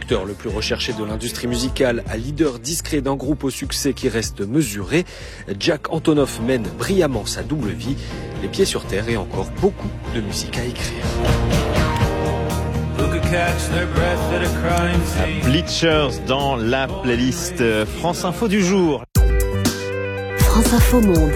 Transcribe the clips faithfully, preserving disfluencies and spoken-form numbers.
producteur le plus recherché de l'industrie musicale à leader discret d'un groupe au succès qui reste mesuré, Jack Antonoff mène brillamment sa double vie, les pieds sur terre et encore beaucoup de musique à écrire. Bleachers dans la playlist France Info du jour. France Info Monde.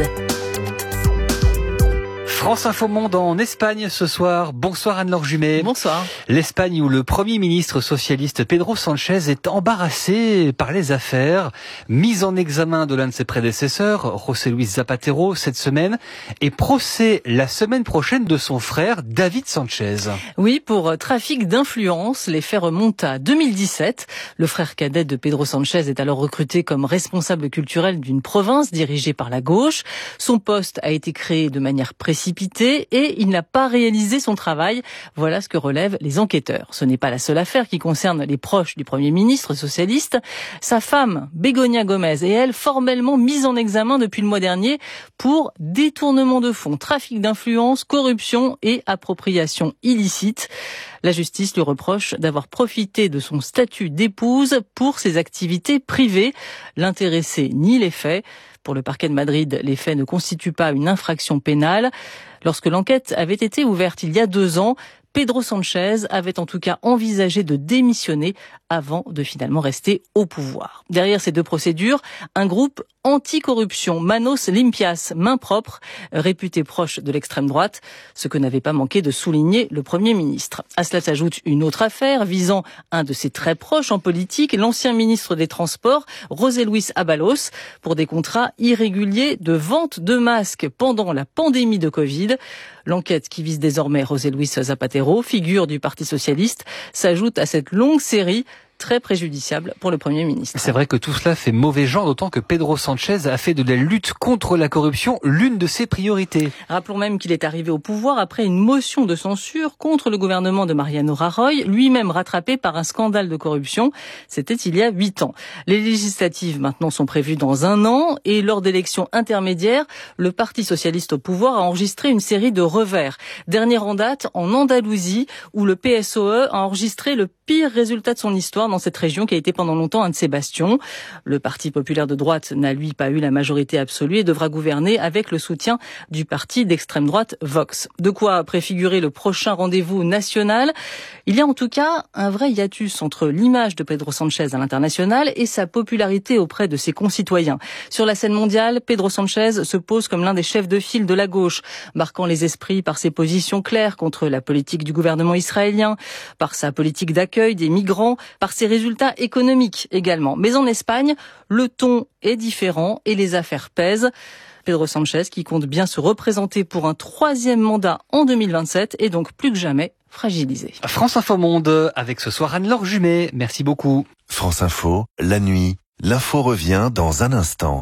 France Info Monde en Espagne ce soir. Bonsoir Anne-Laure Jumet. Bonsoir. L'Espagne où le Premier ministre socialiste Pedro Sánchez est embarrassé par les affaires. Mise en examen de l'un de ses prédécesseurs, José Luis Zapatero, cette semaine, et procès la semaine prochaine de son frère David Sánchez. Oui, pour trafic d'influence, les faits remontent à deux mille dix-sept. Le frère cadet de Pedro Sánchez est alors recruté comme responsable culturel d'une province dirigée par la gauche. Son poste a été créé de manière précipitée et il n'a pas réalisé son travail. Voilà ce que relèvent les enquêteurs. Ce n'est pas la seule affaire qui concerne les proches du Premier ministre socialiste. Sa femme, Begoña Gómez, est elle formellement mise en examen depuis le mois dernier pour détournement de fonds, trafic d'influence, corruption et appropriation illicite. La justice lui reproche d'avoir profité de son statut d'épouse pour ses activités privées. L'intéressé nie les faits. Pour le parquet de Madrid, les faits ne constituent pas une infraction pénale. Lorsque l'enquête avait été ouverte il y a deux ans, Pedro Sánchez avait en tout cas envisagé de démissionner avant de finalement rester au pouvoir. Derrière ces deux procédures, un groupe anti-corruption, Manos Limpias, main propre, réputé proche de l'extrême droite, ce que n'avait pas manqué de souligner le Premier ministre. À cela s'ajoute une autre affaire visant un de ses très proches en politique, l'ancien ministre des Transports, José Luis Ábalos, pour des contrats irréguliers de vente de masques pendant la pandémie de Covid. L'enquête qui vise désormais José Luis Zapatero, figure du Parti socialiste, s'ajoute à cette longue série très préjudiciable pour le Premier ministre. C'est vrai que tout cela fait mauvais genre, d'autant que Pedro Sánchez a fait de la lutte contre la corruption l'une de ses priorités. Rappelons même qu'il est arrivé au pouvoir après une motion de censure contre le gouvernement de Mariano Rajoy, lui-même rattrapé par un scandale de corruption. C'était il y a huit ans. Les législatives maintenant sont prévues dans un an et lors d'élections intermédiaires, le Parti socialiste au pouvoir a enregistré une série de revers. Dernière en date, en Andalousie, où le P S O E a enregistré le pire résultat de son histoire dans cette région qui a été pendant longtemps un de ses bastions. Le Parti populaire de droite n'a lui pas eu la majorité absolue et devra gouverner avec le soutien du parti d'extrême droite Vox. De quoi préfigurer le prochain rendez-vous national. Il y a en tout cas un vrai hiatus entre l'image de Pedro Sánchez à l'international et sa popularité auprès de ses concitoyens. Sur la scène mondiale, Pedro Sánchez se pose comme l'un des chefs de file de la gauche, marquant les esprits par ses positions claires contre la politique du gouvernement israélien, par sa politique d'accueil des migrants, par ses résultats économiques également. Mais en Espagne, le ton est différent et les affaires pèsent. Pedro Sánchez, qui compte bien se représenter pour un troisième mandat en deux mille vingt-sept, est donc plus que jamais fragilisé. France Info Monde, avec ce soir Anne-Laure Jumet. Merci beaucoup. France Info, la nuit, l'info revient dans un instant.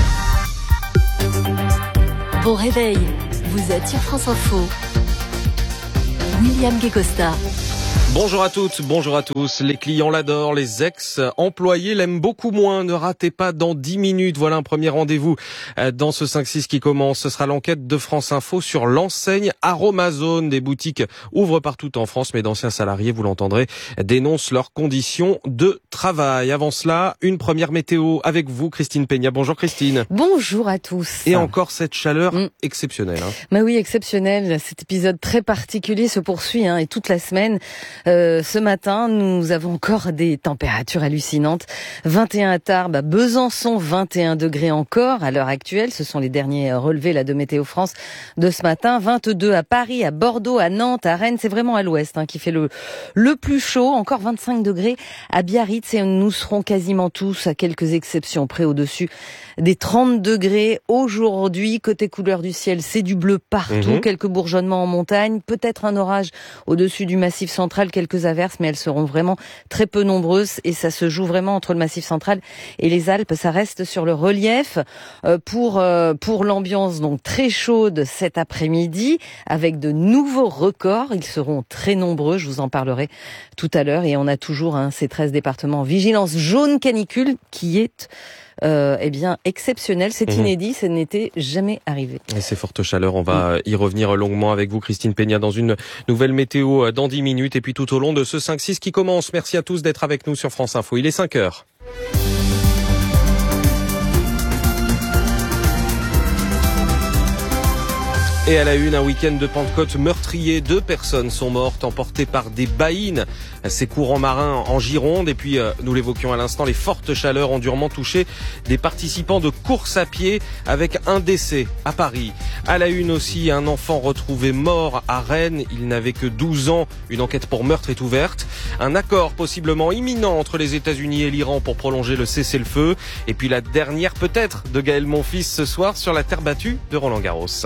Bon réveil, vous êtes sur France Info. William Guécosta. Bonjour à toutes, bonjour à tous. Les clients l'adorent, les ex-employés l'aiment beaucoup moins. Ne ratez pas dans dix minutes. Voilà un premier rendez-vous dans ce cinq six qui commence. Ce sera l'enquête de France Info sur l'enseigne Aromazone. Des boutiques ouvrent partout en France, mais d'anciens salariés, vous l'entendrez, dénoncent leurs conditions de travail. Avant cela, une première météo avec vous, Christine Peña. Bonjour Christine. Bonjour à tous. Et encore cette chaleur mmh. exceptionnelle. Hein. Bah oui, exceptionnelle. Cet épisode très particulier se poursuit hein, et toute la semaine. Euh, ce matin, nous avons encore des températures hallucinantes. vingt et un à Tarbes, à Besançon, vingt et un degrés encore à l'heure actuelle. Ce sont les derniers relevés là, de Météo France de ce matin. vingt-deux à Paris, à Bordeaux, à Nantes, à Rennes. C'est vraiment à l'ouest hein, qui fait le, le plus chaud. Encore vingt-cinq degrés à Biarritz et nous serons quasiment tous, à quelques exceptions près, au-dessus des trente degrés aujourd'hui. Côté couleur du ciel, c'est du bleu partout. Mmh. Quelques bourgeonnements en montagne, peut-être un orage au-dessus du Massif central, quelques averses, mais elles seront vraiment très peu nombreuses et ça se joue vraiment entre le Massif central et les Alpes. Ça reste sur le relief euh, pour euh, pour l'ambiance donc très chaude cet après-midi avec de nouveaux records. Ils seront très nombreux, je vous en parlerai tout à l'heure. Et on a toujours hein, ces treize départements en vigilance jaune canicule qui est euh, eh bien exceptionnel. C'est Mmh. inédit, ça n'était jamais arrivé. Et ces fortes chaleurs, on va y revenir longuement avec vous, Christine Peña, dans une nouvelle météo dans dix minutes et puis tout au long de ce cinq six qui commence. Merci à tous d'être avec nous sur France Info. Il est cinq heures. Et à la une, un week-end de Pentecôte meurtrier. Deux personnes sont mortes, emportées par des baïnes. Ces courants marins en Gironde. Et puis, euh, nous l'évoquions à l'instant, les fortes chaleurs ont durement touché des participants de course à pied avec un décès à Paris. À la une aussi, un enfant retrouvé mort à Rennes. Il n'avait que douze ans. Une enquête pour meurtre est ouverte. Un accord possiblement imminent entre les États-Unis et l'Iran pour prolonger le cessez-le-feu. Et puis la dernière peut-être de Gaël Monfils ce soir sur la terre battue de Roland-Garros.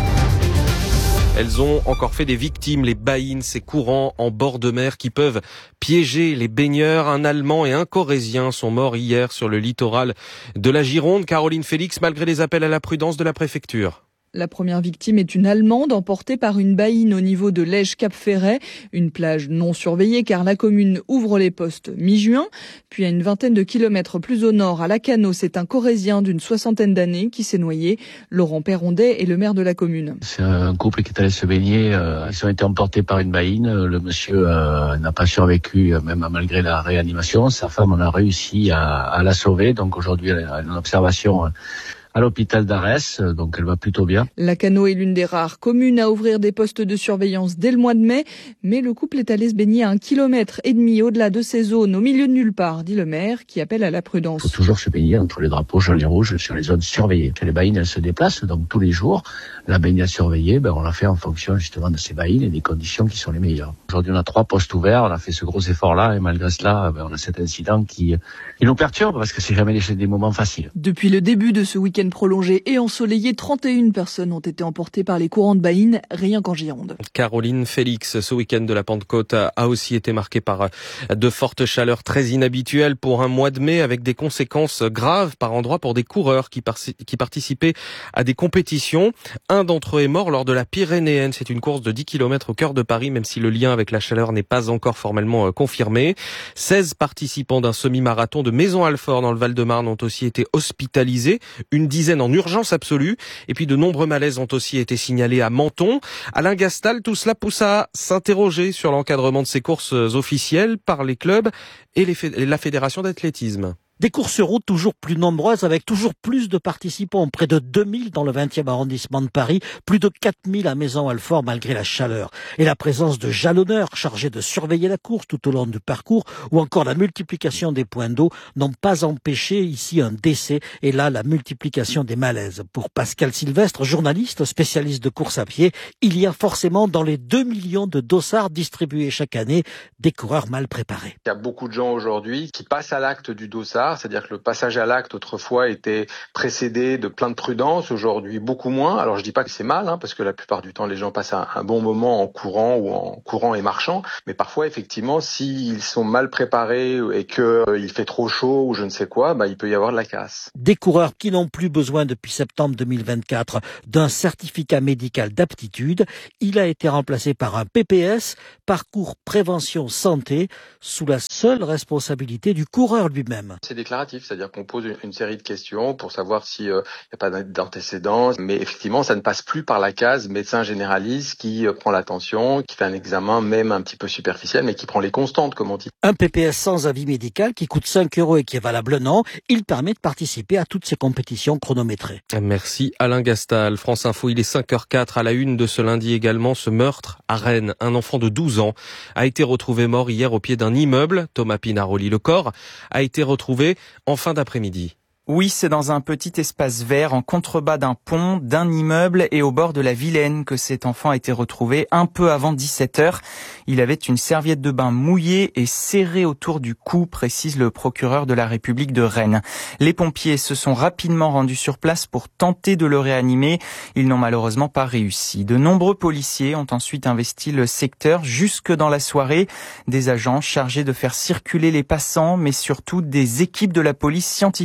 Elles ont encore fait des victimes, les baïnes, ces courants en bord de mer qui peuvent piéger les baigneurs. Un Allemand et un Corrézien sont morts hier sur le littoral de la Gironde. Caroline Félix, malgré les appels à la prudence de la préfecture. La première victime est une Allemande emportée par une baïne au niveau de Lège-Cap-Ferret, une plage non surveillée car la commune ouvre les postes mi-juin. Puis à une vingtaine de kilomètres plus au nord, à Lacanau, c'est un Corrézien d'une soixantaine d'années qui s'est noyé. Laurent Perrondet est le maire de la commune. C'est un couple qui est allé se baigner. Euh, ils ont été emportés par une baïne. Le monsieur euh, n'a pas survécu, même malgré la réanimation. Sa femme en a réussi à, à la sauver. Donc aujourd'hui, elle est en observation à l'hôpital d'Arès, donc elle va plutôt bien. Lacanau est l'une des rares communes à ouvrir des postes de surveillance dès le mois de mai, mais le couple est allé se baigner à un kilomètre et demi au-delà de ces zones, au milieu de nulle part, dit le maire, qui appelle à la prudence. Il faut toujours se baigner entre les drapeaux jaunes et rouges sur les zones surveillées. Les baïnes, elles se déplacent, donc tous les jours, la baignade surveillée, ben, on l'a fait en fonction justement de ces baïnes et des conditions qui sont les meilleures. Aujourd'hui, on a trois postes ouverts, on a fait ce gros effort-là, et malgré cela, ben, on a cet incident qui, qui nous perturbe, parce que c'est jamais des, des moments faciles. Depuis le début de ce week-end prolongé et ensoleillé, trente et une personnes ont été emportées par les courants de baïnes, rien qu'en Gironde. Caroline Félix, ce week-end de la Pentecôte a aussi été marqué par de fortes chaleurs très inhabituelles pour un mois de mai, avec des conséquences graves par endroits pour des coureurs qui, par- qui participaient à des compétitions. Un d'entre eux est mort lors de la Pyrénéenne. C'est une course de dix kilomètres au cœur de Paris, même si le lien avec la chaleur n'est pas encore formellement confirmé. seize participants d'un semi-marathon de Maison-Alfort dans le Val-de-Marne ont aussi été hospitalisés. Une dizaine en urgence absolue. Et puis de nombreux malaises ont aussi été signalés à Menton. Alain Gastal, tout cela pousse à s'interroger sur l'encadrement de ces courses officielles par les clubs et les fé- la fédération d'athlétisme. Des courses routes toujours plus nombreuses avec toujours plus de participants, près de deux mille dans le vingtième arrondissement de Paris, plus de quatre mille à Maison-Alfort malgré la chaleur. Et la présence de jalonneurs chargés de surveiller la course tout au long du parcours ou encore la multiplication des points d'eau n'ont pas empêché ici un décès et là la multiplication des malaises. Pour Pascal Sylvestre, journaliste spécialiste de course à pied, il y a forcément dans les deux millions de dossards distribués chaque année des coureurs mal préparés. Il y a beaucoup de gens aujourd'hui qui passent à l'acte du dossard, c'est-à-dire que le passage à l'acte autrefois était précédé de plein de prudence, aujourd'hui beaucoup moins. Alors je dis pas que c'est mal, hein, parce que la plupart du temps les gens passent un, un bon moment en courant ou en courant et marchant, mais parfois effectivement s'ils sont mal préparés et qu'il euh, fait trop chaud ou je ne sais quoi, bah, il peut y avoir de la casse. Des coureurs qui n'ont plus besoin depuis septembre deux mille vingt-quatre d'un certificat médical d'aptitude. Il a été remplacé par un P P S, parcours prévention santé, sous la seule responsabilité du coureur lui-même. C'est déclaratif, c'est-à-dire qu'on pose une, une série de questions pour savoir s'il n'y euh, a pas d'antécédents, mais effectivement ça ne passe plus par la case médecin généraliste qui euh, prend l'attention, qui fait un examen même un petit peu superficiel, mais qui prend les constantes comme on dit. Un P P S sans avis médical qui coûte cinq euros et qui est valable un an, il permet de participer à toutes ces compétitions chronométrées. Merci Alain Gastal. France Info, il est cinq heures quatre à la une de ce lundi également, ce meurtre à Rennes. Un enfant de douze ans a été retrouvé mort hier au pied d'un immeuble. Thomas Pinaroli, le corps a été retrouvé en fin d'après-midi. Oui, c'est dans un petit espace vert en contrebas d'un pont, d'un immeuble et au bord de la Vilaine que cet enfant a été retrouvé un peu avant dix-sept heures. Il avait une serviette de bain mouillée et serrée autour du cou, précise le procureur de la République de Rennes. Les pompiers se sont rapidement rendus sur place pour tenter de le réanimer. Ils n'ont malheureusement pas réussi. De nombreux policiers ont ensuite investi le secteur jusque dans la soirée. Des agents chargés de faire circuler les passants, mais surtout des équipes de la police scientifique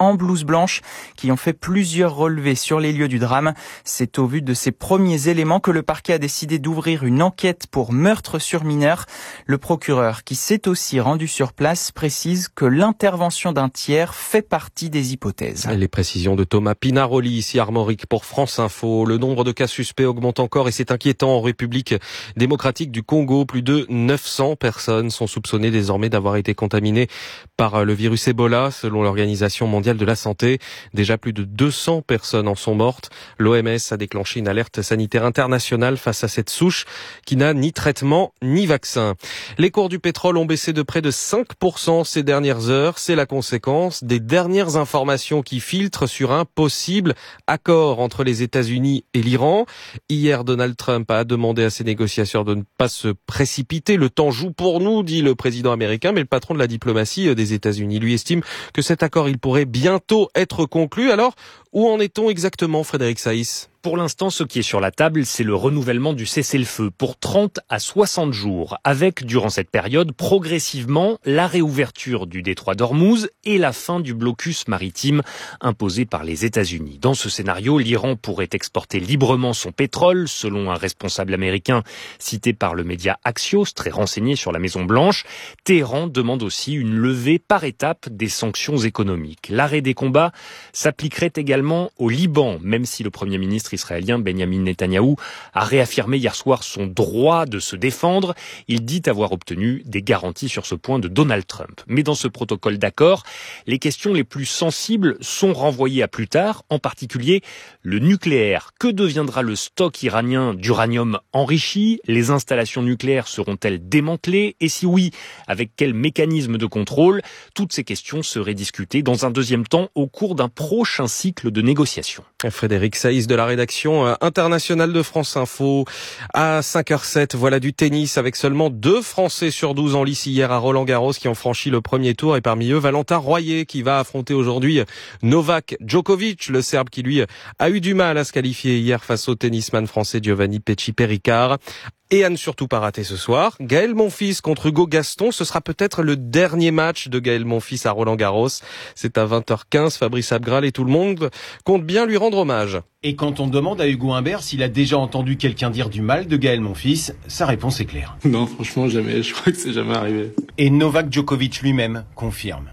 en blouse blanche qui ont fait plusieurs relevés sur les lieux du drame. C'est au vu de ces premiers éléments que le parquet a décidé d'ouvrir une enquête pour meurtre sur mineur. Le procureur, qui s'est aussi rendu sur place, précise que l'intervention d'un tiers fait partie des hypothèses. Les précisions de Thomas Pinaroli, ici Armorique pour France Info. Le nombre de cas suspects augmente encore et c'est inquiétant en République démocratique du Congo. Plus de neuf cents personnes sont soupçonnées désormais d'avoir été contaminées par le virus Ebola, selon l'Organisation mondiale de la santé. Déjà plus de deux cents personnes en sont mortes. L'O M S a déclenché une alerte sanitaire internationale face à cette souche qui n'a ni traitement ni vaccin. Les cours du pétrole ont baissé de près de cinq pour cent ces dernières heures. C'est la conséquence des dernières informations qui filtrent sur un possible accord entre les États-Unis et l'Iran. Hier, Donald Trump a demandé à ses négociateurs de ne pas se précipiter. Le temps joue pour nous, dit le président américain, mais le patron de la diplomatie des États-Unis lui estime que cet accord, il pourrait bientôt être conclu. Alors, où en est-on exactement, Frédéric Saïs ? Pour l'instant, ce qui est sur la table, c'est le renouvellement du cessez-le-feu pour trente à soixante jours, avec, durant cette période, progressivement, la réouverture du détroit d'Ormuz et la fin du blocus maritime imposé par les États-Unis. Dans ce scénario, l'Iran pourrait exporter librement son pétrole, selon un responsable américain cité par le média Axios, très renseigné sur la Maison-Blanche. Téhéran demande aussi une levée par étapes des sanctions économiques. L'arrêt des combats s'appliquerait également au Liban, même si le Premier ministre israélien Benjamin Netanyahou a réaffirmé hier soir son droit de se défendre. Il dit avoir obtenu des garanties sur ce point de Donald Trump. Mais dans ce protocole d'accord, les questions les plus sensibles sont renvoyées à plus tard, en particulier le nucléaire. Que deviendra le stock iranien d'uranium enrichi ? Les installations nucléaires seront-elles démantelées ? Et si oui, avec quel mécanisme de contrôle ? Toutes ces questions seraient discutées dans un deuxième temps au cours d'un prochain cycle de négociations. Frédéric Saïs de la rédaction internationale de France Info. À cinq heures sept, voilà du tennis avec seulement deux Français sur douze en lice hier à Roland-Garros qui ont franchi le premier tour et parmi eux Valentin Royer qui va affronter aujourd'hui Novak Djokovic, le Serbe qui lui a eu du mal à se qualifier hier face au tennisman français Giovanni Pesci-Péricard. Et à ne surtout pas rater ce soir, Gaël Monfils contre Hugo Gaston. Ce sera peut-être le dernier match de Gaël Monfils à Roland-Garros. C'est à vingt heures quinze. Fabrice Abgral et tout le monde compte bien lui rendre hommage. Et quand on demande à Hugo Humbert s'il a déjà entendu quelqu'un dire du mal de Gaël Monfils, sa réponse est claire. Non, franchement, jamais. Je crois que c'est jamais arrivé. Et Novak Djokovic lui-même confirme.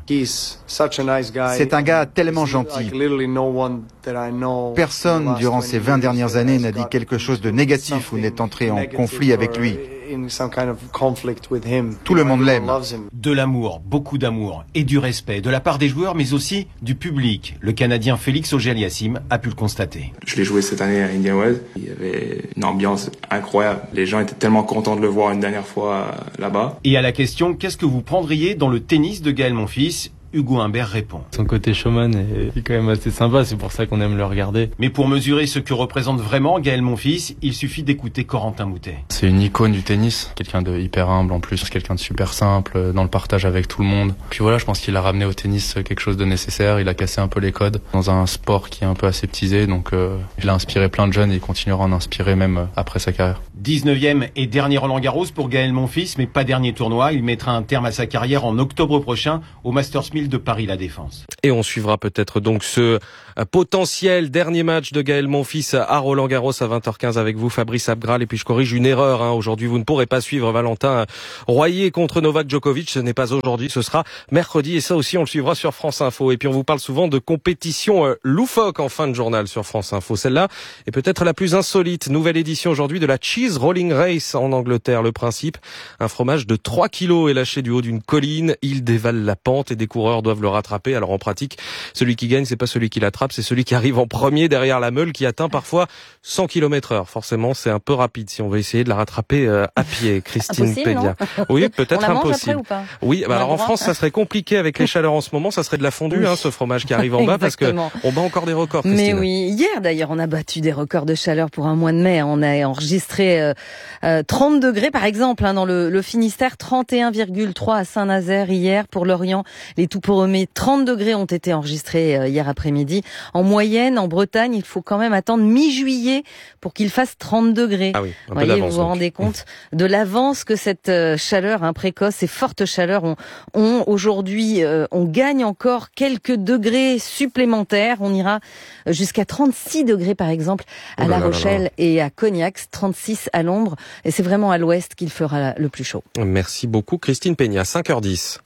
C'est un gars tellement gentil. Personne, durant ces vingt dernières années, n'a dit quelque chose de négatif ou n'est entré en conflit avec lui. Tout le monde l'aime. De l'amour, beaucoup d'amour et du respect de la part des joueurs, mais aussi du public. Le Canadien Félix Auger-Aliassime a pu le constater. Je l'ai joué cette année à Indian Wells. Il y avait une ambiance incroyable. Les gens étaient tellement contents de le voir une dernière fois là-bas. Et à la question, qu'est-ce que vous prendriez dans le tennis de Gaël Monfils ? Hugo Humbert répond. Son côté showman est quand même assez sympa, c'est pour ça qu'on aime le regarder. Mais pour mesurer ce que représente vraiment Gaël Monfils, il suffit d'écouter Corentin Moutet. C'est une icône du tennis, quelqu'un de hyper humble en plus, quelqu'un de super simple, dans le partage avec tout le monde. Puis voilà, je pense qu'il a ramené au tennis quelque chose de nécessaire, il a cassé un peu les codes dans un sport qui est un peu aseptisé, donc euh, il a inspiré plein de jeunes et il continuera à en inspirer même après sa carrière. dix-neuvième et dernier Roland-Garros pour Gaël Monfils, mais pas dernier tournoi. Il mettra un terme à sa carrière en octobre prochain au Masters mille de Paris-La Défense. Et on suivra peut-être donc ce potentiel dernier match de Gaël Monfils à Roland-Garros à vingt heures quinze avec vous, Fabrice Abgral. Et puis je corrige une erreur. Hein. Aujourd'hui, vous ne pourrez pas suivre Valentin Royer contre Novak Djokovic. Ce n'est pas aujourd'hui, ce sera mercredi. Et ça aussi, on le suivra sur France Info. Et puis on vous parle souvent de compétition loufoque en fin de journal sur France Info. Celle-là est peut-être la plus insolite. Nouvelle édition aujourd'hui de la Cheese Rolling Race en Angleterre. Le principe, un fromage de trois kilos est lâché du haut d'une colline. Il dévale la pente et des coureurs doivent le rattraper. Alors en pratique, celui qui gagne, c'est pas celui qui l'attrape, c'est celui qui arrive en premier derrière la meule qui atteint parfois cent kilomètres heure. Forcément, c'est un peu rapide si on veut essayer de la rattraper euh, à pied. Christine Pédia. Oui, peut-être on la impossible. Mange après ou pas Oui, bah alors en France, ça serait compliqué avec les chaleurs en ce moment. Ça serait de la fondue, oui. hein, ce fromage qui arrive en bas, parce que on bat encore des records. Christine. Mais oui, hier d'ailleurs, on a battu des records de chaleur pour un mois de mai. On a enregistré fait euh, euh, trente degrés par exemple hein, dans le, le Finistère, trente et un virgule trois à Saint-Nazaire hier. Pour Lorient, les Tout-Poromais, trente degrés ont été enregistrés euh, hier après-midi. En moyenne, en Bretagne, il faut quand même attendre mi-juillet pour qu'il fasse trente degrés. Ah oui, un vous peu voyez, d'avance, vous vous donc. rendez compte de l'avance que cette euh, chaleur hein, précoce, ces fortes chaleurs ont, ont aujourd'hui, euh, on gagne encore quelques degrés supplémentaires. On ira jusqu'à trente-six degrés par exemple à Oh là La là là Rochelle là. et à Cognac, trente-six à l'ombre. Et c'est vraiment à l'ouest qu'il fera le plus chaud. Merci beaucoup Christine Peña, cinq heures dix.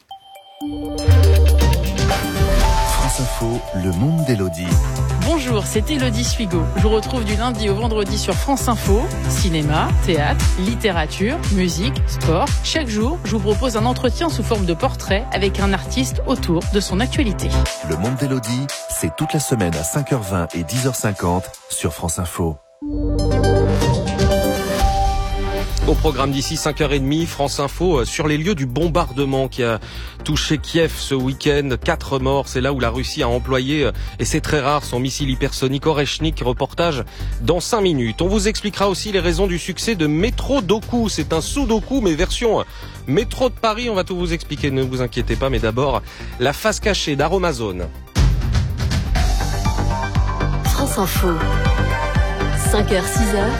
France Info, le monde d'Élodie. Bonjour, c'est Élodie Suigo. Je vous retrouve du lundi au vendredi sur France Info. Cinéma, théâtre, littérature, musique, sport. Chaque jour, je vous propose un entretien sous forme de portrait avec un artiste autour de son actualité. Le monde d'Élodie, c'est toute la semaine à cinq heures vingt et dix heures cinquante sur France Info. Au programme d'ici cinq heures trente, France Info sur les lieux du bombardement qui a touché Kiev ce week-end. Quatre morts, c'est là où la Russie a employé, et c'est très rare, son missile hypersonique Oreshnik. Reportage dans cinq minutes. On vous expliquera aussi les raisons du succès de Métro Doku. C'est un Sudoku, mais version métro de Paris. On va tout vous expliquer, ne vous inquiétez pas. Mais d'abord, la face cachée d'Aromazone. France Info. cinq heures, six heures.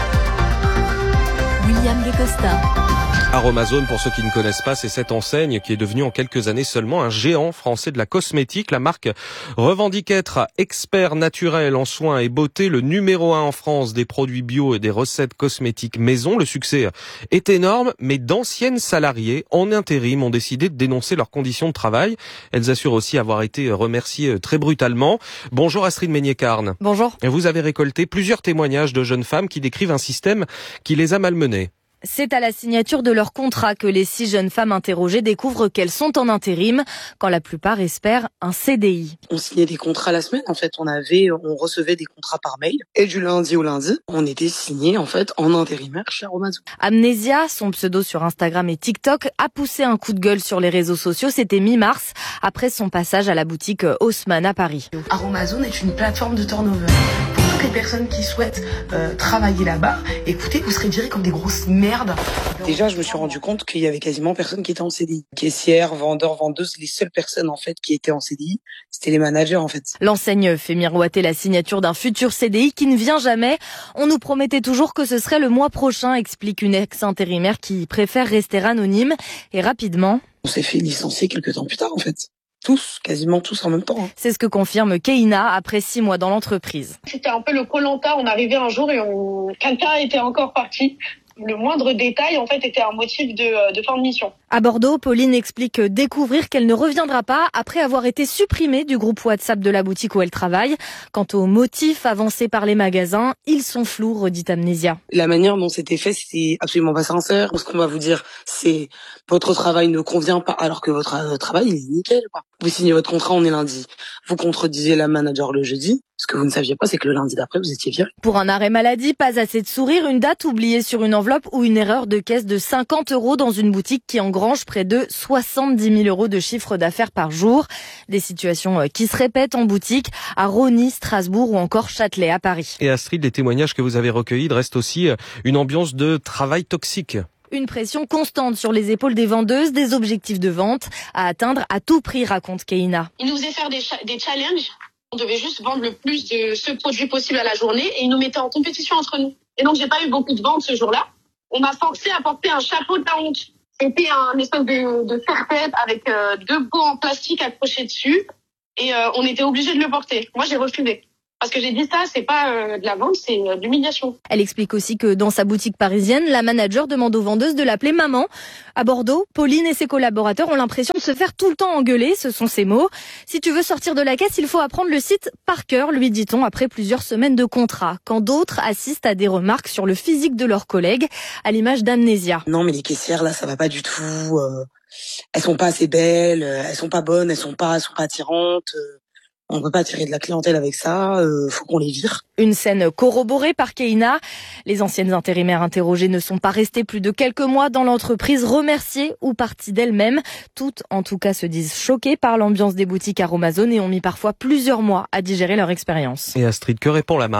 William Descosta. Aromazone, pour ceux qui ne connaissent pas, c'est cette enseigne qui est devenue en quelques années seulement un géant français de la cosmétique. La marque revendique être expert naturel en soins et beauté, le numéro un en France des produits bio et des recettes cosmétiques maison. Le succès est énorme, mais d'anciennes salariées en intérim ont décidé de dénoncer leurs conditions de travail. Elles assurent aussi avoir été remerciées très brutalement. Bonjour Astrid Meignet-Carne. Bonjour. Vous avez récolté plusieurs témoignages de jeunes femmes qui décrivent un système qui les a malmenées. C'est à la signature de leur contrat que les six jeunes femmes interrogées découvrent qu'elles sont en intérim, quand la plupart espèrent un C D I. On signait des contrats la semaine, en fait, on avait, on recevait des contrats par mail, et du lundi au lundi, on était signés, en fait, en intérimaire chez Aromazone. Amnésia, son pseudo sur Instagram et TikTok, a poussé un coup de gueule sur les réseaux sociaux, c'était mi-mars, après son passage à la boutique Haussmann à Paris. Aromazone est une plateforme de turnover. Pour toutes les personnes qui souhaitent euh, travailler là-bas, écoutez, vous serez virés comme des grosses merdes. Déjà, je me suis rendu compte qu'il y avait quasiment personne qui était en C D I. Caissières, vendeurs, vendeuses, les seules personnes en fait qui étaient en C D I, c'était les managers en fait. L'enseigne fait miroiter la signature d'un futur C D I qui ne vient jamais. On nous promettait toujours que ce serait le mois prochain, explique une ex-intérimaire qui préfère rester anonyme. Et rapidement, on s'est fait licencier quelques temps plus tard en fait. Tous, quasiment tous en même temps. Hein. C'est ce que confirme Keina après six mois dans l'entreprise. C'était un peu le Koh-Lanta, on arrivait un jour et on... quelqu'un était encore parti. Le moindre détail, en fait, était un motif de, de fin de mission. À Bordeaux, Pauline explique découvrir qu'elle ne reviendra pas après avoir été supprimée du groupe WhatsApp de la boutique où elle travaille. Quant aux motifs avancés par les magasins, ils sont flous, redit Amnésia. La manière dont c'était fait, c'est absolument pas sincère. Ce qu'on va vous dire, c'est votre travail ne convient pas, alors que votre travail, il est nickel, quoi. Vous signez votre contrat, on est lundi. Vous contredisez la manager le jeudi. Ce que vous ne saviez pas, c'est que le lundi d'après, vous étiez viré. Pour un arrêt maladie, pas assez de sourire, une date oubliée sur une enveloppe ou une erreur de caisse de cinquante euros dans une boutique qui engrange près de soixante-dix mille euros de chiffre d'affaires par jour. Des situations qui se répètent en boutique à Rosny, Strasbourg ou encore Châtelet à Paris. Et Astrid, les témoignages que vous avez recueillis dressent aussi une ambiance de travail toxique. Une pression constante sur les épaules des vendeuses, des objectifs de vente à atteindre à tout prix, raconte Keina. Ils nous faisaient faire des, cha- des challenges. On devait juste vendre le plus de ce produit possible à la journée et ils nous mettaient en compétition entre nous. Et donc, j'ai pas eu beaucoup de ventes ce jour-là. On m'a forcé à porter un chapeau de la honte. C'était un espèce de, de serre-tête avec euh, deux pots en plastique accrochés dessus et euh, on était obligé de le porter. Moi, j'ai refusé. Parce que j'ai dit ça, c'est pas euh, de la vente, c'est euh, de l'humiliation. Elle explique aussi que dans sa boutique parisienne, la manager demande aux vendeuses de l'appeler maman. À Bordeaux, Pauline et ses collaborateurs ont l'impression de se faire tout le temps engueuler, ce sont ses mots. Si tu veux sortir de la caisse, il faut apprendre le site par cœur, lui dit-on après plusieurs semaines de contrat. Quand d'autres assistent à des remarques sur le physique de leurs collègues, à l'image d'Amnésia. Non mais les caissières là, ça va pas du tout. Euh, elles sont pas assez belles, elles sont pas bonnes, elles sont pas, elles sont pas attirantes. Euh. On peut pas attirer de la clientèle avec ça, euh, faut qu'on les vire. Une scène corroborée par Keina. Les anciennes intérimaires interrogées ne sont pas restées plus de quelques mois dans l'entreprise, remerciées ou parties d'elles-mêmes. Toutes, en tout cas, se disent choquées par l'ambiance des boutiques Aromazone et ont mis parfois plusieurs mois à digérer leur expérience. Et Astrid, que répond la marque ?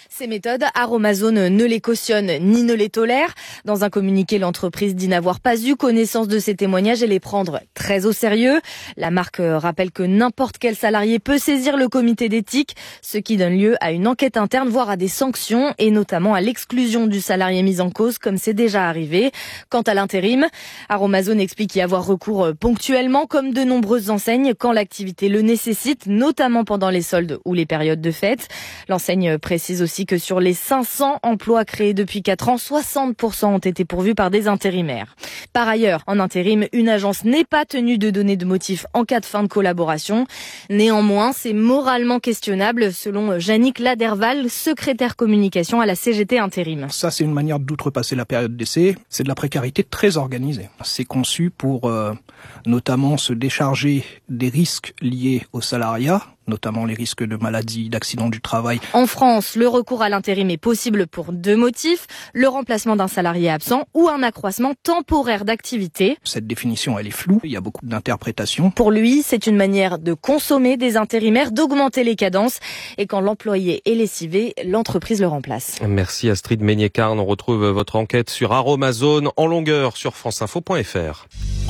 Ces méthodes, Aromazone ne les cautionne ni ne les tolère. Dans un communiqué, l'entreprise dit n'avoir pas eu connaissance de ces témoignages et les prendre très au sérieux. La marque rappelle que n'importe quel salarié peut saisir le comité d'éthique, ce qui donne lieu à une enquête interne, voire à des sanctions, et notamment à l'exclusion du salarié mis en cause, comme c'est déjà arrivé. Quant à l'intérim, Aromazone explique y avoir recours ponctuellement, comme de nombreuses enseignes, quand l'activité le nécessite, notamment pendant les soldes ou les périodes de fête. L'enseigne précise aussi que sur les cinq cents emplois créés depuis quatre ans, soixante pour cent ont été pourvus par des intérimaires. Par ailleurs, en intérim, une agence n'est pas tenue de donner de motifs en cas de fin de collaboration. Néanmoins, c'est moralement questionnable, selon Yannick Laderval, secrétaire communication à la C G T Intérim. Ça, c'est une manière d'outrepasser la période d'essai. C'est de la précarité très organisée. C'est conçu pour euh, notamment se décharger des risques liés au salariat, notamment les risques de maladie, d'accident du travail. En France, le recours à l'intérim est possible pour deux motifs, le remplacement d'un salarié absent ou un accroissement temporaire d'activité. Cette définition, elle est floue, il y a beaucoup d'interprétations. Pour lui, c'est une manière de consommer des intérimaires, d'augmenter les cadences, et quand l'employé est lessivé, l'entreprise le remplace. Merci Astrid Meignet-Carn, on retrouve votre enquête sur Aromazone en longueur sur franceinfo point f r.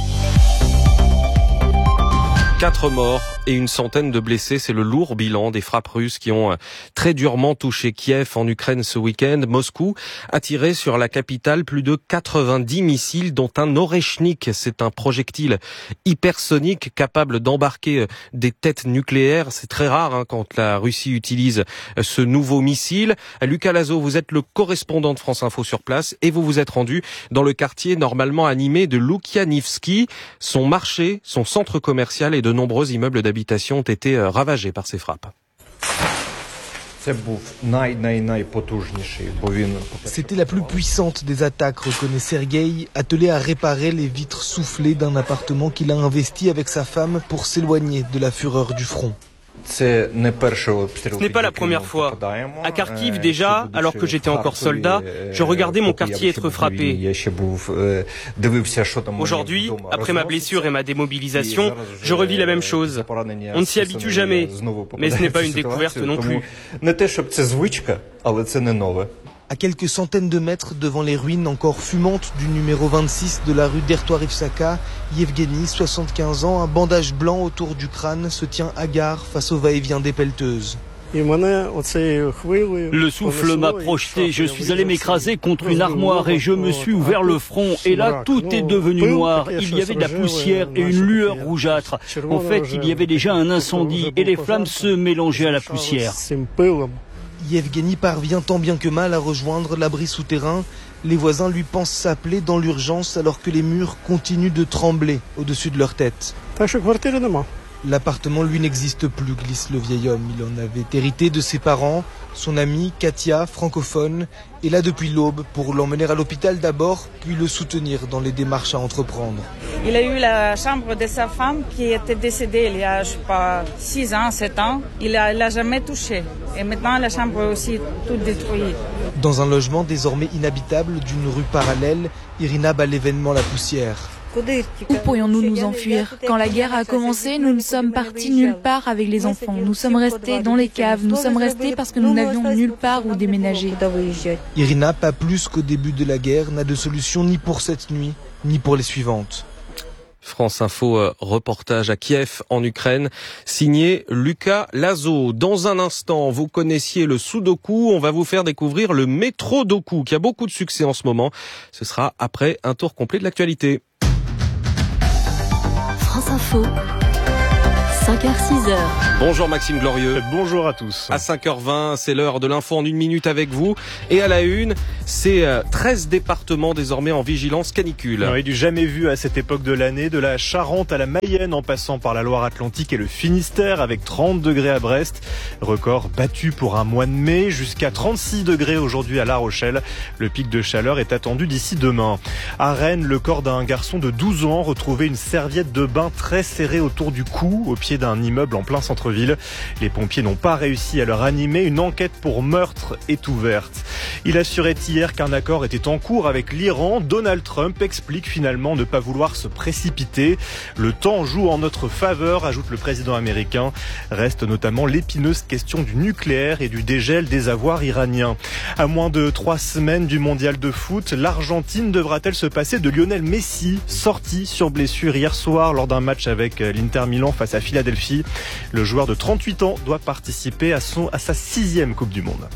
Quatre morts et une centaine de blessés, c'est le lourd bilan des frappes russes qui ont très durement touché Kiev en Ukraine ce week-end. Moscou a tiré sur la capitale plus de quatre-vingt-dix missiles, dont un Oreshnik. C'est un projectile hypersonique capable d'embarquer des têtes nucléaires. C'est très rare hein, quand la Russie utilise ce nouveau missile. Lucas Lazo, vous êtes le correspondant de France Info sur place et vous vous êtes rendu dans le quartier normalement animé de Loukianivski. Son marché, son centre commercial et de De nombreux immeubles d'habitation ont été ravagés par ces frappes. C'était la plus puissante des attaques, reconnaît Sergueï, attelé à réparer les vitres soufflées d'un appartement qu'il a investi avec sa femme pour s'éloigner de la fureur du front. Ce n'est pas la première fois. À Kharkiv déjà, alors que j'étais encore soldat, je regardais mon quartier être frappé. Aujourd'hui, après ma blessure et ma démobilisation, je revis la même chose. On ne s'y habitue jamais, mais ce n'est pas une découverte non plus. À quelques centaines de mètres devant les ruines encore fumantes du numéro vingt-six de la rue d'Ertoire-Ivsaka, Yevgeny, soixante-quinze ans, un bandage blanc autour du crâne, se tient hagard face au va-et-vient des pelleteuses. Le souffle m'a projeté, je suis allé m'écraser contre une armoire et je me suis ouvert le front et là tout est devenu noir. Il y avait de la poussière et une lueur rougeâtre. En fait, il y avait déjà un incendie et les flammes se mélangeaient à la poussière. Yevgeny parvient tant bien que mal à rejoindre l'abri souterrain. Les voisins lui pensent s'appeler dans l'urgence alors que les murs continuent de trembler au-dessus de leur tête. L'appartement, lui, n'existe plus, glisse le vieil homme. Il en avait hérité de ses parents. Son amie, Katia, francophone, est là depuis l'aube pour l'emmener à l'hôpital d'abord, puis le soutenir dans les démarches à entreprendre. Il a eu la chambre de sa femme qui était décédée il y a, je sais pas, six ans, sept ans. Il ne l'a jamais touchée. Et maintenant, la chambre est aussi toute détruite. Dans un logement désormais inhabitable d'une rue parallèle, Irina bat l'événement la poussière. Où pourrions-nous nous enfuir? Quand la guerre a commencé, nous ne sommes partis nulle part avec les enfants. Nous sommes restés dans les caves. Nous sommes restés parce que nous n'avions nulle part où déménager. Irina, pas plus qu'au début de la guerre, n'a de solution ni pour cette nuit, ni pour les suivantes. France Info, euh, reportage à Kiev, en Ukraine, signé Lucas Lazo. Dans un instant, vous connaissiez le Sudoku, on va vous faire découvrir le Métro-Doku, qui a beaucoup de succès en ce moment. Ce sera après un tour complet de l'actualité. France Info, cinq heures six heures. Bonjour Maxime Glorieux. Bonjour à tous. À cinq heures vingt, c'est l'heure de l'info en une minute avec vous. Et à la une, c'est treize départements désormais en vigilance canicule. Oui, du jamais vu à cette époque de l'année, de la Charente à la Mayenne en passant par la Loire-Atlantique et le Finistère avec trente degrés à Brest. Record battu pour un mois de mai, jusqu'à trente-six degrés aujourd'hui à La Rochelle. Le pic de chaleur est attendu d'ici demain. À Rennes, le corps d'un garçon de douze ans retrouvait une serviette de bain très serrée autour du cou au pied d'un un immeuble en plein centre-ville. Les pompiers n'ont pas réussi à le ranimer. Une enquête pour meurtre est ouverte. Il assurait hier qu'un accord était en cours avec l'Iran. Donald Trump explique finalement ne pas vouloir se précipiter. Le temps joue en notre faveur, ajoute le président américain. Reste notamment l'épineuse question du nucléaire et du dégel des avoirs iraniens. À moins de trois semaines du mondial de foot, l'Argentine devra-t-elle se passer de Lionel Messi, sorti sur blessure hier soir lors d'un match avec l'Inter Milan face à Philadelphie. Le joueur de trente-huit ans doit participer à, son, à sa sixième Coupe du Monde.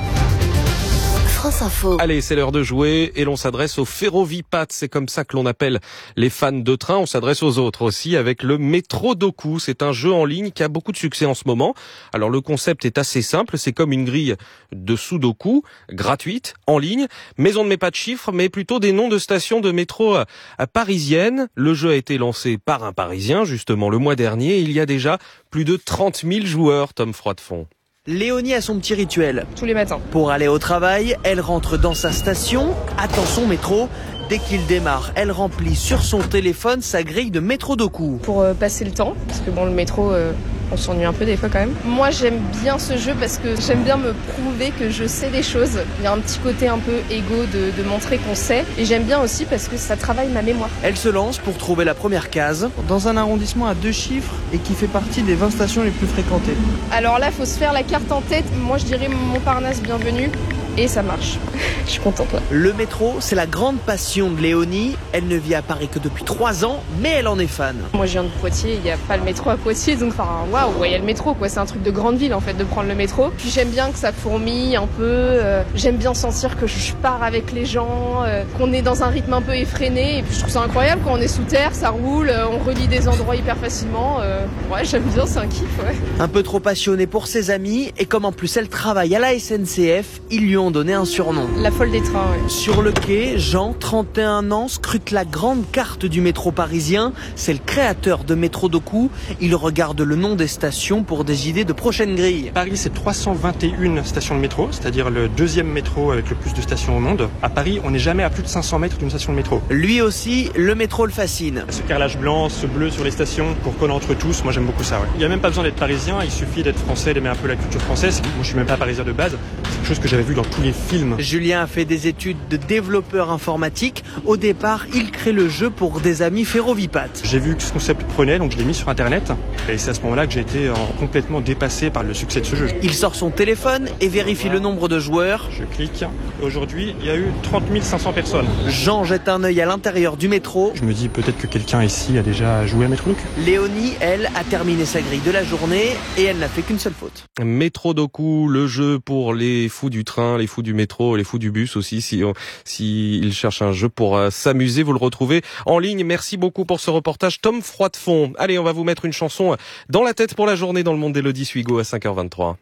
France Info. Allez, c'est l'heure de jouer et l'on s'adresse au Ferrovipat. C'est comme ça que l'on appelle les fans de train. On s'adresse aux autres aussi avec le Métrodoku. C'est un jeu en ligne qui a beaucoup de succès en ce moment. Alors le concept est assez simple. C'est comme une grille de Sudoku, gratuite, en ligne. Mais on ne met pas de chiffres, mais plutôt des noms de stations de métro parisiennes. Le jeu a été lancé par un Parisien, justement, le mois dernier. Il y a déjà plus de trente mille joueurs, Tom Froidefond. Léonie a son petit rituel. Tous les matins. Pour aller au travail, elle rentre dans sa station, attend son métro. Dès qu'il démarre, elle remplit sur son téléphone sa grille de Métrodoku. Pour euh, passer le temps, parce que bon, le métro, euh, on s'ennuie un peu des fois quand même. Moi, j'aime bien ce jeu parce que j'aime bien me prouver que je sais des choses. Il y a un petit côté un peu égo de, de montrer qu'on sait. Et j'aime bien aussi parce que ça travaille ma mémoire. Elle se lance pour trouver la première case. Dans un arrondissement à deux chiffres et qui fait partie des vingt stations les plus fréquentées. Alors là, il faut se faire la carte en tête. Moi, je dirais Montparnasse, bienvenue. Et ça marche. Je suis contente. Ouais. Le métro, c'est la grande passion de Léonie. Elle ne vit à Paris que depuis trois ans, mais elle en est fan. Moi, je viens de Poitiers. Il n'y a pas le métro à Poitiers, donc enfin, waouh, il y a le métro, quoi. C'est un truc de grande ville, en fait, de prendre le métro. Puis j'aime bien que ça fourmille un peu. Euh, j'aime bien sentir que je pars avec les gens, euh, qu'on est dans un rythme un peu effréné. Et puis je trouve ça incroyable quand on est sous terre, ça roule, euh, on relie des endroits hyper facilement. Euh, ouais, j'aime bien, c'est un kiff, ouais. Un peu trop passionnée pour ses amis, et comme en plus elle travaille à la S N C F, ils lui ont donné un surnom. La folle des trains, ouais. Sur le quai, Jean, trente et un ans, scrute la grande carte du métro parisien. C'est le créateur de Métrodoku. Il regarde le nom des stations pour des idées de prochaines grilles. Paris, c'est trois cent vingt et une stations de métro, c'est-à-dire le deuxième métro avec le plus de stations au monde. À Paris, on n'est jamais à plus de cinq cents mètres d'une station de métro. Lui aussi, le métro le fascine. Ce carrelage blanc, ce bleu sur les stations, qu'on reconnaît entre tous, moi j'aime beaucoup ça. Ouais. Il n'y a même pas besoin d'être parisien, il suffit d'être français, d'aimer un peu la culture française. Moi je suis même pas parisien de base, c'est quelque chose que j'avais vu dans tous les films. Julien a fait des études de développeur informatique. Au départ, il crée le jeu pour des amis Ferrovipat. J'ai vu que ce concept prenait, donc je l'ai mis sur internet. Et c'est à ce moment-là que j'ai été euh, complètement dépassé par le succès de ce jeu. Il sort son téléphone et vérifie le nombre de joueurs. Je clique. Aujourd'hui, il y a eu trente mille cinq cents personnes. Jean jette un œil à l'intérieur du métro. Je me dis peut-être que quelqu'un ici a déjà joué à Métrodoku. Léonie, elle, a terminé sa grille de la journée et elle n'a fait qu'une seule faute. Métrodoku, le jeu pour les fous du train, les fous du métro, les fous du bus aussi. Si, on, si ils cherchent un jeu pour euh, s'amuser, vous le retrouvez en ligne. Merci beaucoup pour ce reportage, Tom Froidefond. Allez, on va vous mettre une chanson dans la tête pour la journée dans le monde d'Élodie Suigo à cinq heures vingt-trois.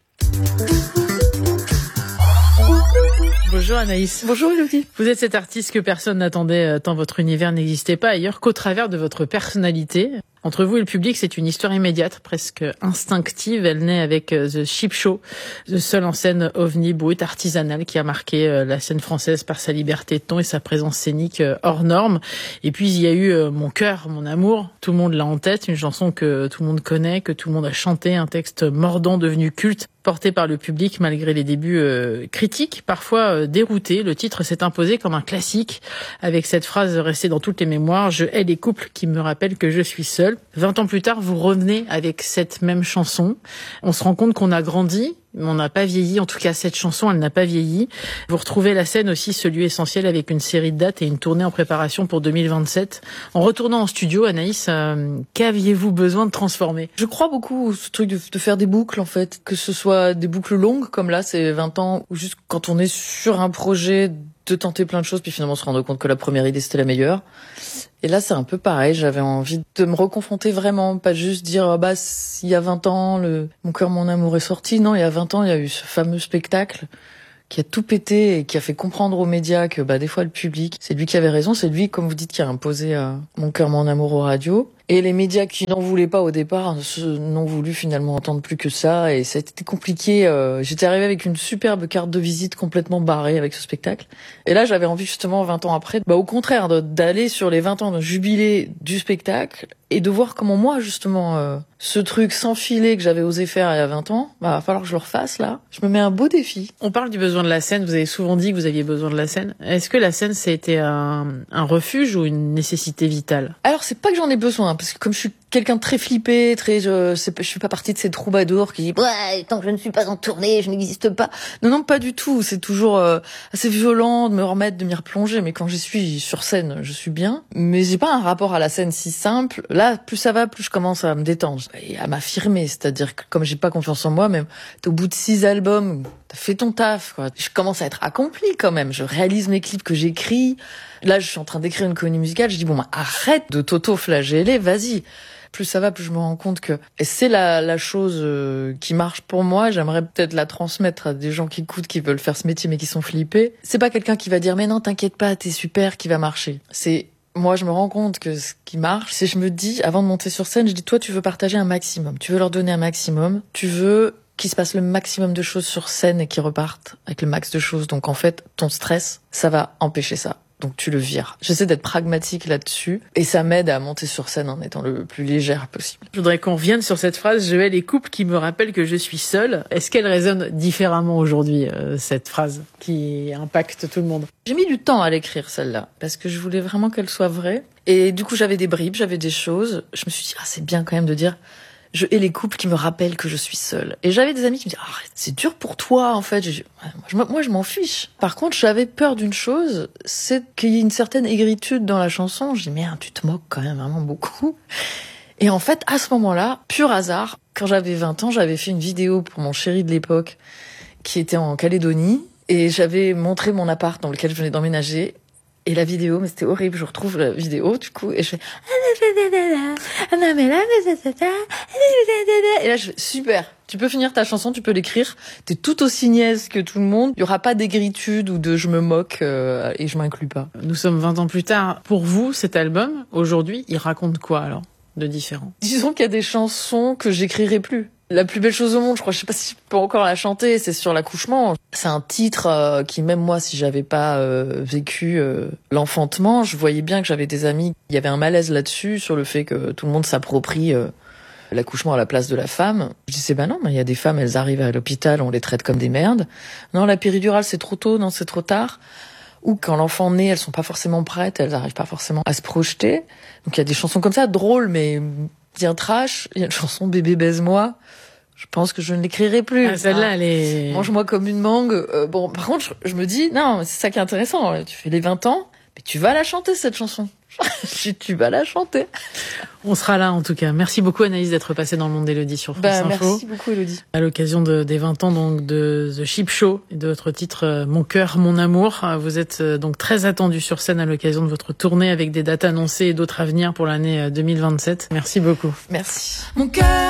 Bonjour Anaïs. Bonjour Élodie. Vous êtes cet artiste que personne n'attendait tant votre univers n'existait pas ailleurs qu'au travers de votre personnalité. Entre vous et le public, c'est une histoire immédiate, presque instinctive. Elle naît avec The Cheap Show, le seul en scène ovni brut artisanal qui a marqué la scène française par sa liberté de ton et sa présence scénique hors norme. Et puis il y a eu Mon cœur, mon amour. Tout le monde l'a en tête, une chanson que tout le monde connaît, que tout le monde a chanté, un texte mordant devenu culte, porté par le public malgré les débuts euh, critiques, parfois euh, déroutés. Le titre s'est imposé comme un classique, avec cette phrase restée dans toutes les mémoires: je hais les couples qui me rappellent que je suis seule. Vingt ans plus tard, vous revenez avec cette même chanson. On se rend compte qu'on a grandi, mais on n'a pas vieilli. En tout cas, cette chanson, elle n'a pas vieilli. Vous retrouvez la scène aussi, ce lieu essentiel, avec une série de dates et une tournée en préparation pour deux mille vingt-sept. En retournant en studio, Anaïs, euh, qu'aviez-vous besoin de transformer? Je crois beaucoup ce truc de, de faire des boucles, en fait. Que ce soit des boucles longues, comme là, c'est vingt ans, ou juste quand on est sur un projet, de tenter plein de choses, puis finalement se rendre compte que la première idée, c'était la meilleure. Et là, c'est un peu pareil. J'avais envie de me reconfronter vraiment, pas juste dire oh, bah il y a vingt ans, le Mon cœur, mon amour est sorti. Non, il y a vingt ans, il y a eu ce fameux spectacle qui a tout pété et qui a fait comprendre aux médias que bah des fois le public, c'est lui qui avait raison, c'est lui, comme vous dites, qui a imposé euh, Mon cœur, mon amour aux radios. Et les médias qui n'en voulaient pas au départ n'ont voulu finalement entendre plus que ça. Et ça a été compliqué. Euh, j'étais arrivée avec une superbe carte de visite complètement barrée avec ce spectacle. Et là, j'avais envie justement, vingt ans après, bah, au contraire, de, d'aller sur les vingt ans de jubilé du spectacle et de voir comment moi, justement, euh, ce truc sans filet que j'avais osé faire il y a vingt ans, bah, va falloir que je le refasse là. Je me mets un beau défi. On parle du besoin de la scène. Vous avez souvent dit que vous aviez besoin de la scène. Est-ce que la scène, ça a été un, un refuge ou une nécessité vitale? Alors, c'est pas que j'en ai besoin, parce que comme je suis quelqu'un de très flippé, très, je, je suis pas partie de ces troubadours qui disent ouais, tant que je ne suis pas en tournée, je n'existe pas. Non, non, pas du tout. C'est toujours euh, assez violent de me remettre, de m'y replonger. Mais quand j'y suis sur scène, je suis bien. Mais j'ai pas un rapport à la scène si simple. Là, plus ça va, plus je commence à me détendre et à m'affirmer. C'est-à-dire que comme j'ai pas confiance en moi, même t'es au bout de six albums, t'as fait ton taf, quoi. Je commence à être accomplie quand même. Je réalise mes clips que j'écris. Là, je suis en train d'écrire une comédie musicale. Je dis bon, bah, arrête de t'auto-flageller, vas-y. Plus ça va, plus je me rends compte que et c'est la, la chose euh, qui marche pour moi. J'aimerais peut-être la transmettre à des gens qui écoutent, qui veulent faire ce métier mais qui sont flippés. C'est pas quelqu'un qui va dire mais non, t'inquiète pas, t'es super, qui va marcher. C'est moi, je me rends compte que ce qui marche, c'est je me dis avant de monter sur scène, je dis toi, tu veux partager un maximum, tu veux leur donner un maximum, tu veux qu'il se passe le maximum de choses sur scène et qu'ils repartent avec le max de choses. Donc en fait, ton stress, ça va empêcher ça. Donc tu le vires. J'essaie d'être pragmatique là-dessus et ça m'aide à monter sur scène en étant le plus légère possible. Je voudrais qu'on revienne sur cette phrase « Je hais les couples qui me rappellent que je suis seule ». Est-ce qu'elle résonne différemment aujourd'hui, euh, cette phrase qui impacte tout le monde? J'ai mis du temps à l'écrire celle-là parce que je voulais vraiment qu'elle soit vraie. Et du coup j'avais des bribes, j'avais des choses. Je me suis dit « Ah, c'est bien quand même de dire… » Je hais les couples qui me rappellent que je suis seule. Et j'avais des amis qui me disaient « Arrête, c'est dur pour toi, en fait. » J'ai dit, moi, moi, je m'en fiche. Par contre, j'avais peur d'une chose, c'est qu'il y ait une certaine aigritude dans la chanson. Je dis « Merde, tu te moques quand même vraiment beaucoup. » Et en fait, à ce moment-là, pur hasard, quand j'avais vingt ans, j'avais fait une vidéo pour mon chéri de l'époque qui était en Calédonie. Et j'avais montré mon appart dans lequel je venais d'emménager. Et la vidéo, mais c'était horrible, je retrouve la vidéo, du coup, et je fais... Et là, je fais, super, tu peux finir ta chanson, tu peux l'écrire, t'es tout aussi niaise que tout le monde, il y aura pas d'aigritude ou de je me moque euh, et je m'inclus pas. Nous sommes vingt ans plus tard. Pour vous, cet album, aujourd'hui, il raconte quoi alors, de différent? Disons qu'il y a des chansons que j'écrirai plus. La plus belle chose au monde, je crois, je sais pas si je peux encore la chanter, c'est sur l'accouchement. C'est un titre euh, qui, même moi, si j'avais pas euh, vécu euh, l'enfantement, je voyais bien que j'avais des amis, il y avait un malaise là-dessus, sur le fait que tout le monde s'approprie euh, l'accouchement à la place de la femme. Je disais, bah non, mais il y a des femmes, elles arrivent à l'hôpital, on les traite comme des merdes. Non, la péridurale, c'est trop tôt, non, c'est trop tard. Ou quand l'enfant naît, elles sont pas forcément prêtes, elles arrivent pas forcément à se projeter. Donc il y a des chansons comme ça, drôles, mais bien trash. Il y a une chanson Bébé baise-moi. Je pense que je ne l'écrirai plus. Ah, celle-là, hein. Elle est... Mange-moi comme une mangue. Euh, bon, par contre, je, je me dis, non, c'est ça qui est intéressant. Tu fais les vingt ans, mais tu vas la chanter, cette chanson. Tu vas la chanter. On sera là, en tout cas. Merci beaucoup, Anaïs, d'être passée dans le monde d'Élodie sur France bah, Info. Merci beaucoup, Élodie. À l'occasion de, des vingt ans, donc, de The Sheep Show et de votre titre euh, Mon cœur, mon amour. Vous êtes euh, donc très attendu sur scène à l'occasion de votre tournée avec des dates annoncées et d'autres à venir pour l'année euh, deux mille vingt-sept. Merci beaucoup. Merci. Mon cœur.